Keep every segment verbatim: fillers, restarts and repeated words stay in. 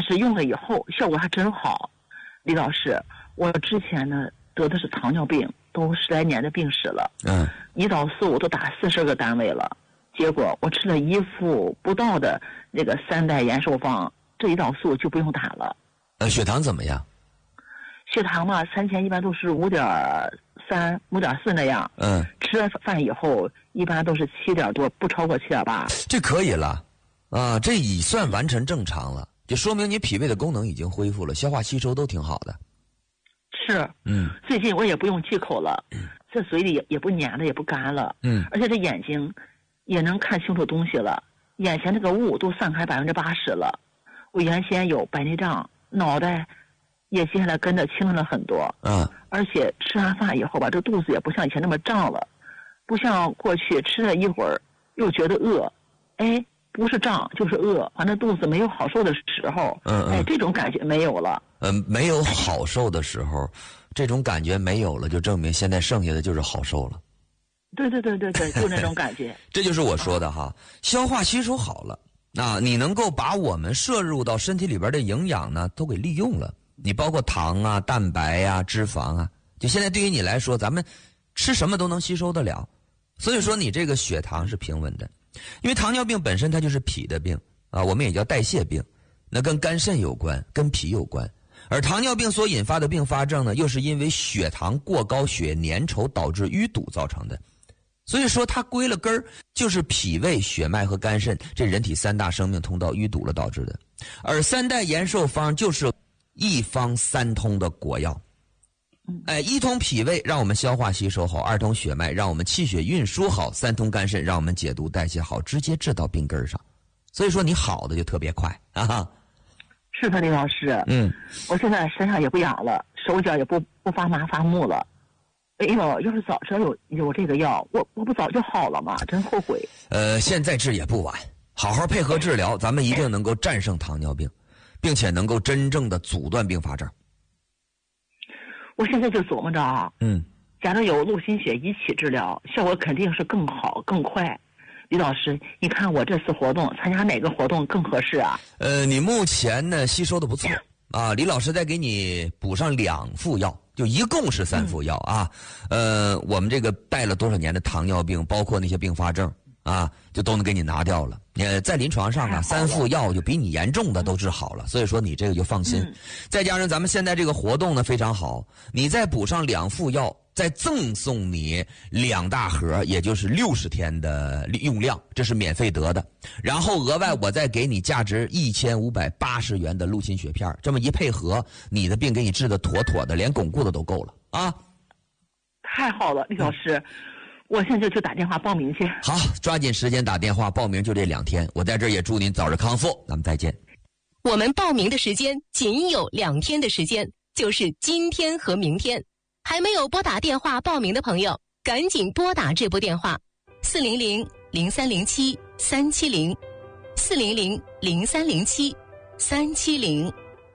是用了以后效果还真好。李老师，我之前呢得的是糖尿病，都十来年的病史了， 嗯， 胰岛素我都打四十个单位了，结果我吃了一副不到的那个三代延寿方，这胰岛素就不用打了。 呃，血糖怎么样？ 血糖嘛，餐前一般都是五点三、五点四那样。 嗯， 吃了饭以后一般都是七点多，不超过七点八。 这可以了，啊，这已算完全正常了，就说明你脾胃的功能已经恢复了，消化吸收都挺好的。 是， 嗯， 最近我也不用忌口了，这嘴里也也不黏了，也不干了。 嗯， 而且这眼睛也能看清楚东西了，眼前这个雾都散开百分之八十了。我原先有白内障，脑袋也接下来跟着轻了很多。 嗯， 而且吃完饭以后吧，这肚子也不像以前那么胀了，不像过去吃了一会儿又觉得饿，哎，不是胀就是饿，反正肚子没有好受的时候。 嗯嗯， 哎，这种感觉没有了。 嗯，没有好受的时候，这种感觉没有了，就证明现在剩下的就是好受了。 对对对对对，就那种感觉。 这就是我说的哈，消化吸收好了，啊，你能够把我们摄入到身体里边的营养呢，都给利用了。你包括糖啊、蛋白呀、啊、脂肪啊，就现在对于你来说，咱们吃什么都能吸收得了。所以说你这个血糖是平稳的，因为糖尿病本身它就是脾的病啊，我们也叫代谢病，那跟肝肾有关，跟脾有关。而糖尿病所引发的并发症呢，又是因为血糖过高、血粘稠导致淤堵造成的。所以说它归了根儿，就是脾胃、血脉和肝肾这人体三大生命通道淤堵了导致的。而三代延寿方就是一方三通的果药。哎，一通脾胃让我们消化吸收好，二通血脉让我们气血运输好，三通肝肾让我们解毒代谢好，直接治到病根上。所以说你好的就特别快啊。 是的，李老师。 嗯， 我现在身上也不痒了，手脚也不不发麻发木了。哎呦，要是早知道有有这个药，我我不早就好了吗？真后悔。 呃，现在治也不晚，好好配合治疗，咱们一定能够战胜糖尿病，并且能够真正的阻断并发症。 我现在就琢磨着啊， 嗯， 假如有陆心血一起治疗，效果肯定是更好更快。李老师，你看我这次活动参加哪个活动更合适啊？ 呃，你目前呢吸收的不错啊，李老师再给你补上两副药，就一共是三副药啊。嗯、呃，我们这个带了多少年的糖尿病，包括那些并发症啊，就都能给你拿掉了。呃，在临床上啊，三副药就比你严重的都治好了，所以说你这个就放心。嗯、再加上咱们现在这个活动呢非常好，你再补上两副药，再赠送你两大盒，也就是六十天的用量，这是免费得的。然后额外我再给你价值一千五百八十元的陆心血片，这么一配合，你的病给你治得妥妥的，连巩固的都够了啊！ 太好了，李老师。嗯，我现在就打电话报名去。 好，抓紧时间打电话报名，就这两天。我在这儿也祝您早日康复，咱们再见。 我们报名的时间仅有两天的时间，就是今天和明天。还没有拨打电话报名的朋友，赶紧拨打这部电话：四零零零三零七三七零，四零零零三零七三七零。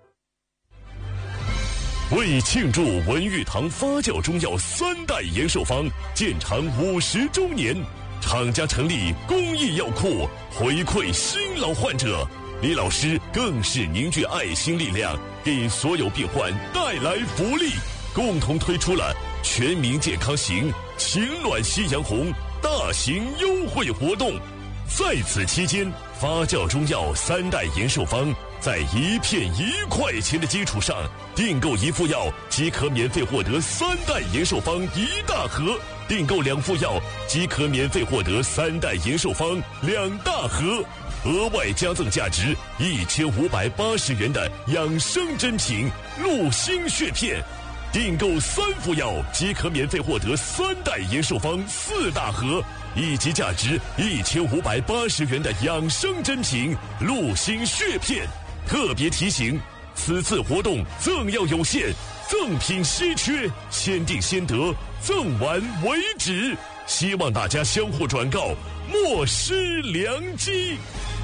为庆祝文玉堂发酵中药三代延寿方建厂五十周年，厂家成立公益药库，回馈新老患者。李老师更是凝聚爱心力量，给所有病患带来福利，共同推出了全民健康行、情暖夕阳红大型优惠活动。在此期间，发酵中药三代延寿方在一片一块钱的基础上，订购一副药即可免费获得三代延寿方一大盒，订购两副药即可免费获得三代延寿方两大盒，额外加赠价值一千五百八十元的养生珍品鹿心血片，订购三副药即可免费获得三代延寿方四大盒，以及价值一千五百八十元的养生珍品鹿心血片。特别提醒，此次活动赠药有限，赠品稀缺，先订先得，赠完为止。希望大家相互转告，莫失良机。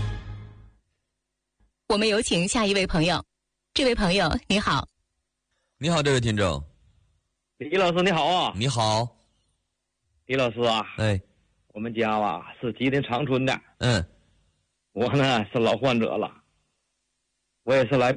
我们有请下一位朋友。这位朋友你好。 你好，这位听众。 李老师你好啊。 你好。 李老师啊。 哎， 我们家吧是吉林长春的。 嗯。 我呢是老患者了，我也是来